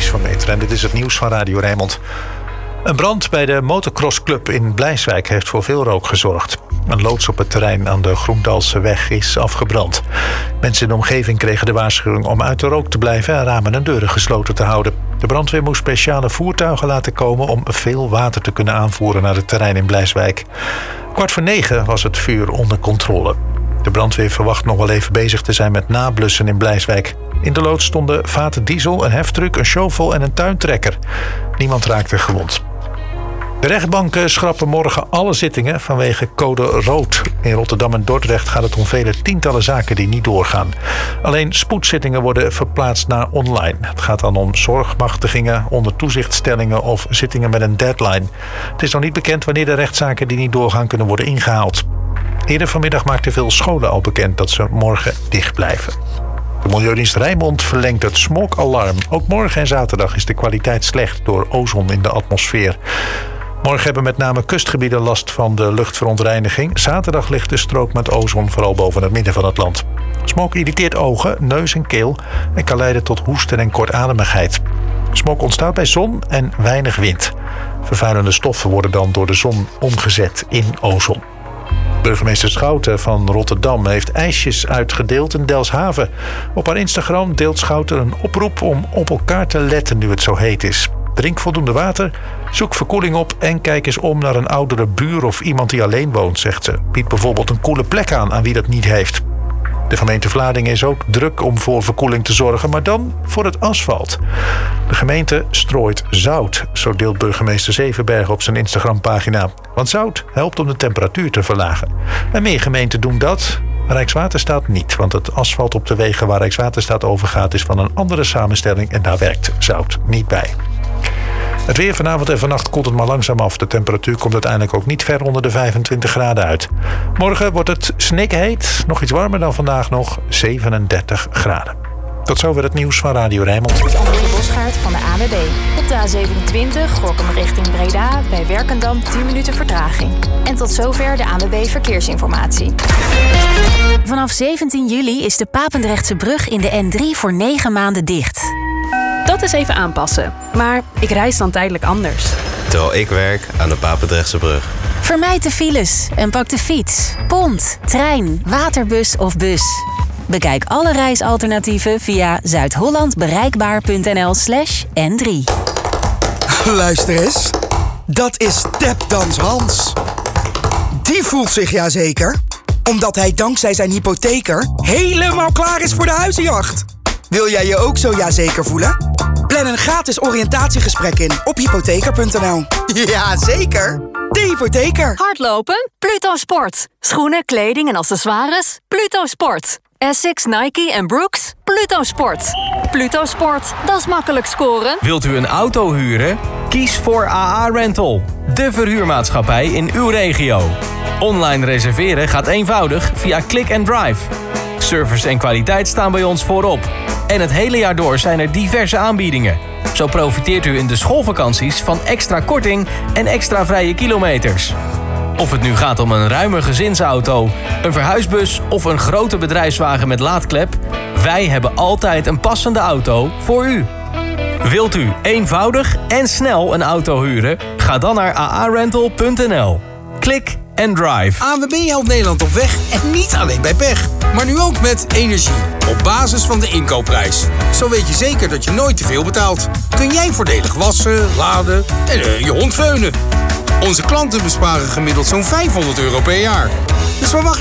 Ties van Meter en dit is het nieuws van Radio Rijnmond. Een brand bij de motocrossclub in Blijswijk heeft voor veel rook gezorgd. Een loods op het terrein aan de Groendalseweg is afgebrand. Mensen in de omgeving kregen de waarschuwing om uit de rook te blijven en ramen en deuren gesloten te houden. De brandweer moest speciale voertuigen laten komen om veel water te kunnen aanvoeren naar het terrein in Blijswijk. 8:45 was het vuur onder controle. De brandweer verwacht nog wel even bezig te zijn met nablussen in Blijswijk. In de loods stonden vaten diesel, een heftruck, een shovel en een tuintrekker. Niemand raakte gewond. De rechtbanken schrappen morgen alle zittingen vanwege code rood. In Rotterdam en Dordrecht gaat het om vele tientallen zaken die niet doorgaan. Alleen spoedzittingen worden verplaatst naar online. Het gaat dan om zorgmachtigingen, onder toezichtstellingen of zittingen met een deadline. Het is nog niet bekend wanneer de rechtszaken die niet doorgaan kunnen worden ingehaald. Eerder vanmiddag maakten veel scholen al bekend dat ze morgen dicht blijven. De Milieudienst Rijnmond verlengt het smogalarm. Ook morgen en zaterdag is de kwaliteit slecht door ozon in de atmosfeer. Morgen hebben met name kustgebieden last van de luchtverontreiniging. Zaterdag ligt de strook met ozon vooral boven het midden van het land. Smog irriteert ogen, neus en keel en kan leiden tot hoesten en kortademigheid. Smog ontstaat bij zon en weinig wind. Vervuilende stoffen worden dan door de zon omgezet in ozon. Burgemeester Schouten van Rotterdam heeft ijsjes uitgedeeld in Delfshaven. Op haar Instagram deelt Schouten een oproep om op elkaar te letten nu het zo heet is. Drink voldoende water, zoek verkoeling op en kijk eens om naar een oudere buur of iemand die alleen woont, zegt ze. Bied bijvoorbeeld een koele plek aan wie dat niet heeft. De gemeente Vlaardingen is ook druk om voor verkoeling te zorgen, maar dan voor het asfalt. De gemeente strooit zout, zo deelt burgemeester Zevenberg op zijn Instagram-pagina. Want zout helpt om de temperatuur te verlagen. En meer gemeenten doen dat, Rijkswaterstaat niet. Want het asfalt op de wegen waar Rijkswaterstaat over gaat is van een andere samenstelling en daar werkt zout niet bij. Het weer vanavond en vannacht koelt het maar langzaam af. De temperatuur komt uiteindelijk ook niet ver onder de 25 graden uit. Morgen wordt het snikheet, nog iets warmer dan vandaag nog, 37 graden. Tot zover het nieuws van Radio Rijnmond. André Bosgaard van de ANWB. Op de A27 Gorinchem richting Breda bij Werkendam 10 minuten vertraging. En tot zover de ANWB Verkeersinformatie. Vanaf 17 juli is de Papendrechtse brug in de N3 voor 9 maanden dicht. Dat is even aanpassen, maar ik reis dan tijdelijk anders. Terwijl ik werk aan de Papendrechtse brug. Vermijd de files en pak de fiets, pont, trein, waterbus of bus. Bekijk alle reisalternatieven via zuidhollandbereikbaar.nl/N3. Luister eens, dat is Tapdans Hans. Die voelt zich jazeker, omdat hij dankzij zijn hypotheker helemaal klaar is voor de huizenjacht. Wil jij je ook zo jazeker voelen? Plan een gratis oriëntatiegesprek in op hypotheker.nl. Jazeker, de hypotheker. Hardlopen? Pluto Sport. Schoenen, kleding en accessoires? Pluto Sport. Essex, Nike en Brooks? Pluto Sport. Pluto Sport, dat is makkelijk scoren. Wilt u een auto huren? Kies voor AA Rental, de verhuurmaatschappij in uw regio. Online reserveren gaat eenvoudig via Click and Drive. Service en kwaliteit staan bij ons voorop. En het hele jaar door zijn er diverse aanbiedingen. Zo profiteert u in de schoolvakanties van extra korting en extra vrije kilometers. Of het nu gaat om een ruime gezinsauto, een verhuisbus of een grote bedrijfswagen met laadklep, wij hebben altijd een passende auto voor u. Wilt u eenvoudig en snel een auto huren? Ga dan naar aarental.nl. Klik en drive. ANWB helpt Nederland op weg en niet alleen bij pech. Maar nu ook met energie. Op basis van de inkoopprijs. Zo weet je zeker dat je nooit te veel betaalt. Kun jij voordelig wassen, laden en je hond veunen. Onze klanten besparen gemiddeld zo'n €500 per jaar. Dus waar wacht